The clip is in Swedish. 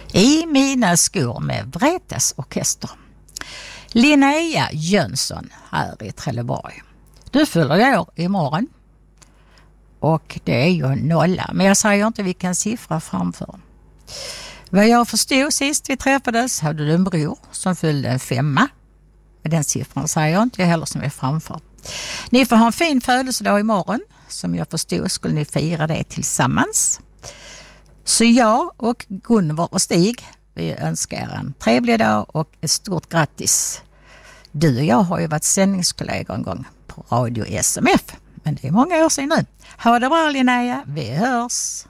I mina skor med Vretes orkester. Linnea Jönsson här i Trelleborg. Du fyller år imorgon. Och det är ju en nolla. Men jag säger inte vilken siffra framför. Vad jag förstod sist vi träffades hade du en bror som fyllde en 5. Men den siffran säger jag inte heller som är framför. Ni får ha en fin födelsedag imorgon. Som jag förstod skulle ni fira det tillsammans. Så jag och Gunvor och Stig, vi önskar er en trevlig dag och ett stort grattis. Du och jag har ju varit sändningskollegor en gång på Radio SMF. Men det är många år sedan nu. Ha det bra Linnea, vi hörs!